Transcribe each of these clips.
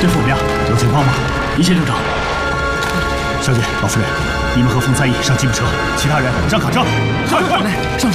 对付怎么样？有情况吗？一切正常。小姐、老夫人，你们和冯才义上吉普车，其他人上卡车。快来，上车！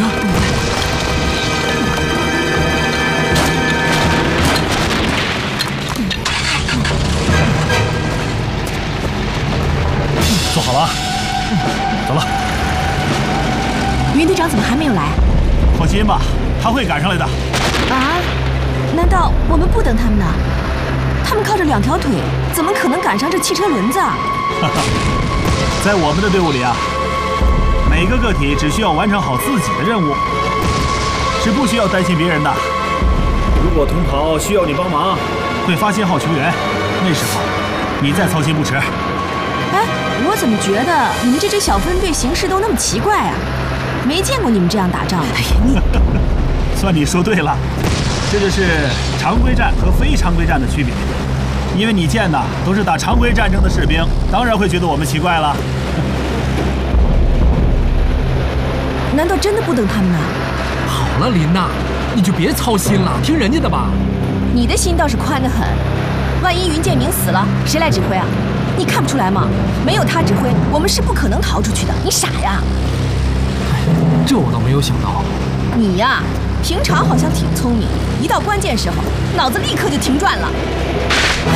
坐好了啊，走了。 云队长怎么还没有来？ 放心吧，他会赶上来的。 啊？难道我们不等他们呢？他们靠着2条腿，怎么可能赶上这汽车轮子啊？ 哈哈，在我们的队伍里啊，每个个体只需要完成好自己的任务，是不需要担心别人的。如果同袍需要你帮忙，会发信号求援，那时候你再操心不迟。 哎，我怎么觉得你们这支小分队行事都那么奇怪啊？没见过你们这样打仗的。哎呀，你算你说对了，这就是常规战和非常规战的区别。因为你见的都是打常规战争的士兵，当然会觉得我们奇怪了。 难道真的不等他们呢？ 好了，琳娜，你就别操心了，听人家的吧。 你的心倒是宽得很。万一云建明死了，谁来指挥啊？你看不出来吗？没有他指挥，我们是不可能逃出去的。你傻呀？ 这我倒没有想到。 你呀，平常好像挺聪明，一到关键时候，脑子立刻就停转了。